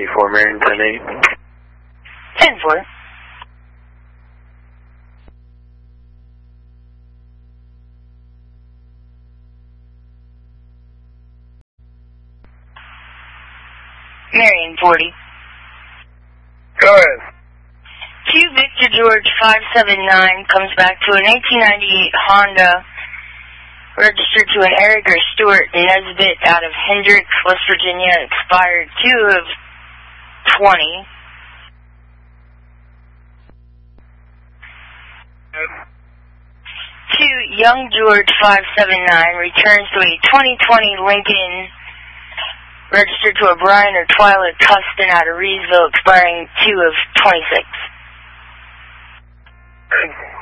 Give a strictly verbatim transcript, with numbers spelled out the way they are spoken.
ninety-four, Marion ten eight. ten four. Marion forty. Go ahead. Q Victor George five seven nine comes back to an eighteen ninety-eight Honda registered to an Eric or Stuart Nesbitt out of Hendricks, West Virginia, expired two of twenty. To Young George five seven nine returns to a twenty twenty Lincoln registered to a Brian or Twyla Tustin out of Reedsville, expiring two of twenty-six.